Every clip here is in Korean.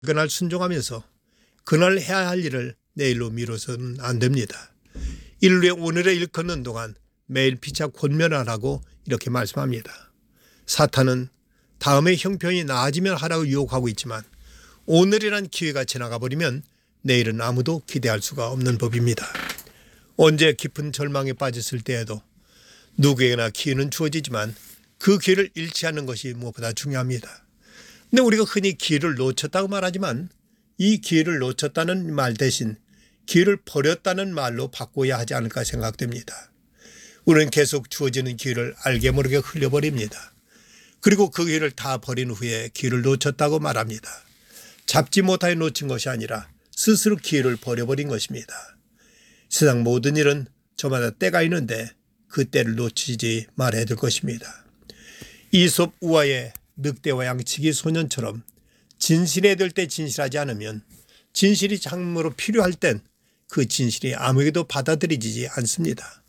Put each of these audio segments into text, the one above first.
그날 순종하면서 그날 해야 할 일을 내일로 미뤄서는 안 됩니다. 인류의 오늘의 일 걷는 동안 매일 피차 권면하라고 이렇게 말씀합니다. 사탄은 다음의 형편이 나아지면 하라고 유혹하고 있지만 오늘이란 기회가 지나가 버리면 내일은 아무도 기대할 수가 없는 법입니다. 언제 깊은 절망에 빠졌을 때에도 누구에게나 기회는 주어지지만 그 기회를 잃지 않는 것이 무엇보다 중요합니다. 근데 우리가 흔히 기회를 놓쳤다고 말하지만 이 기회를 놓쳤다는 말 대신 기회를 버렸다는 말로 바꿔야 하지 않을까 생각됩니다. 우리는 계속 주어지는 기회를 알게 모르게 흘려버립니다. 그리고 그 기회를 다 버린 후에 기회를 놓쳤다고 말합니다. 잡지 못하여 놓친 것이 아니라 스스로 기회를 버려버린 것입니다. 세상 모든 일은 저마다 때가 있는데 그 때를 놓치지 말아야 될 것입니다. 이솝 우화의 늑대와 양치기 소년처럼 진실해야 될 때 진실하지 않으면 진실이 참으로 필요할 땐 그 진실이 아무에게도 받아들이지 않습니다.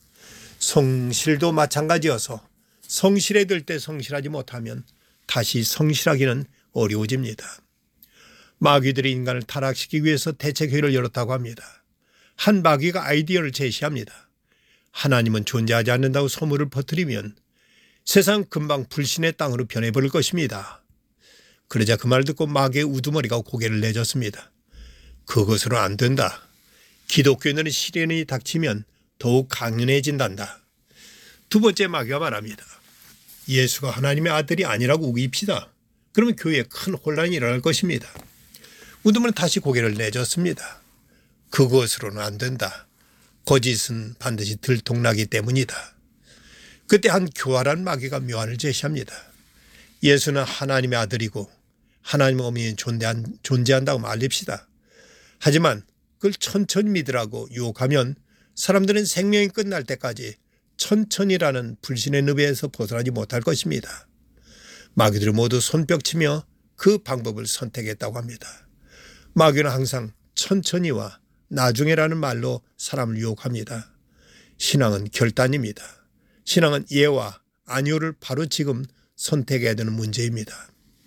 성실도 마찬가지여서 성실해야 될 때 성실하지 못하면 다시 성실하기는 어려워집니다. 마귀들이 인간을 타락시키기 위해서 대책회의를 열었다고 합니다. 한 마귀가 아이디어를 제시합니다. 하나님은 존재하지 않는다고 소문을 퍼뜨리면 세상 금방 불신의 땅으로 변해버릴 것입니다. 그러자 그 말 듣고 마귀의 우두머리가 고개를 내줬습니다. 그것으로 안 된다. 기독교인들은 시련이 닥치면 더욱 강연해진단다. 두 번째 마귀가 말합니다. 예수가 하나님의 아들이 아니라고 우깁시다. 그러면 교회에 큰 혼란이 일어날 것입니다. 우두머리는 다시 고개를 내줬습니다. 그것으로는 안 된다. 거짓은 반드시 들통나기 때문이다. 그때 한 교활한 마귀가 묘안을 제시합니다. 예수는 하나님의 아들이고 하나님의 어머니는 존재한다고 말립시다. 하지만 그걸 천천히 믿으라고 유혹하면 사람들은 생명이 끝날 때까지 천천히라는 불신의 늪에서 벗어나지 못할 것입니다. 마귀들은 모두 손뼉치며 그 방법을 선택했다고 합니다. 마귀는 항상 천천히와 나중에라는 말로 사람을 유혹합니다. 신앙은 결단입니다. 신앙은 예와 아니오를 바로 지금 선택해야 되는 문제입니다.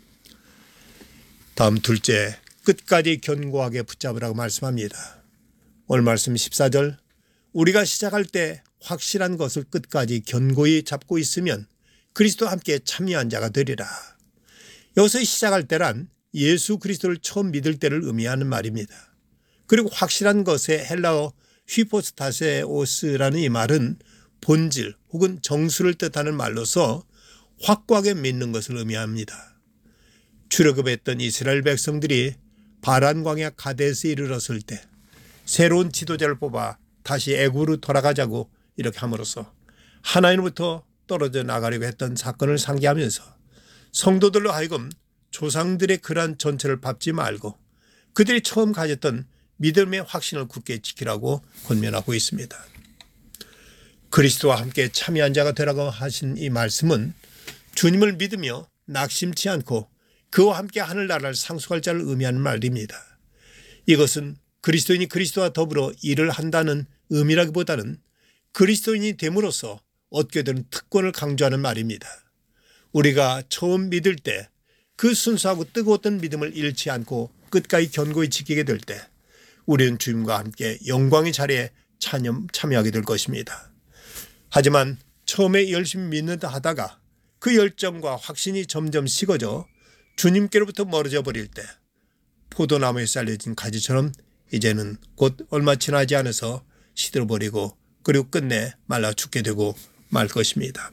다음 둘째, 끝까지 견고하게 붙잡으라고 말씀합니다. 오늘 말씀 14절, 우리가 시작할 때 확실한 것을 끝까지 견고히 잡고 있으면 그리스도와 함께 참여한 자가 되리라. 여기서 시작할 때란 예수 그리스도를 처음 믿을 때를 의미하는 말입니다. 그리고 확실한 것의 헬라어 휘포스타세오스라는 이 말은 본질 혹은 정수를 뜻하는 말로서 확고하게 믿는 것을 의미합니다. 출애굽했던 이스라엘 백성들이 바란 광야 가데스에 이르렀을 때 새로운 지도자를 뽑아 다시 애굽으로 돌아가자고 이렇게 함으로써 하나님으로부터 떨어져 나가려고 했던 사건을 상기하면서 성도들로 하여금 조상들의 그러한 전체를 밟지 말고 그들이 처음 가졌던 믿음의 확신을 굳게 지키라고 권면하고 있습니다. 그리스도와 함께 참여한 자가 되라고 하신 이 말씀은 주님을 믿으며 낙심치 않고 그와 함께 하늘나라를 상속할 자를 의미하는 말입니다. 이것은 그리스도인이 그리스도와 더불어 일을 한다는 의미라기보다는 그리스도인이 됨으로써 얻게 되는 특권을 강조하는 말입니다. 우리가 처음 믿을 때 그 순수하고 뜨거웠던 믿음을 잃지 않고 끝까지 견고히 지키게 될 때 우리는 주님과 함께 영광의 자리에 참여하게 될 것입니다. 하지만 처음에 열심히 믿는다 하다가 그 열정과 확신이 점점 식어져 주님께로부터 멀어져 버릴 때 포도나무에 잘려진 가지처럼 이제는 곧 얼마 지나지 않아서 시들어버리고 그리고 끝내 말라 죽게 되고 말 것입니다.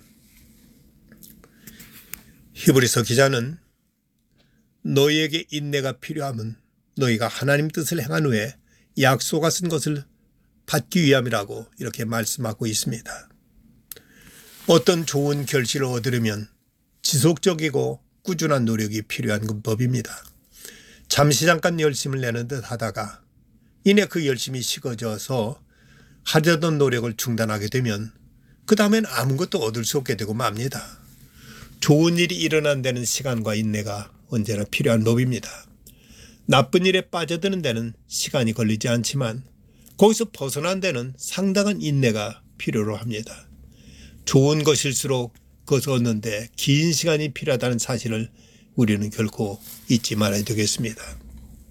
히브리서 기자는 너희에게 인내가 필요함은 너희가 하나님 뜻을 행한 후에 약속하신 것을 받기 위함이라고 이렇게 말씀하고 있습니다. 어떤 좋은 결실을 얻으려면 지속적이고 꾸준한 노력이 필요한 법입니다. 잠시 잠깐 열심을 내는 듯 하다가 이내 그 열심이 식어져서 하려던 노력을 중단하게 되면 그 다음엔 아무것도 얻을 수 없게 되고 맙니다. 좋은 일이 일어난 데는 시간과 인내가 언제나 필요한 법입니다. 나쁜 일에 빠져드는 데는 시간이 걸리지 않지만 거기서 벗어난 데는 상당한 인내가 필요로 합니다. 좋은 것일수록 그것을 얻는데 긴 시간이 필요하다는 사실을 우리는 결코 잊지 말아야 되겠습니다.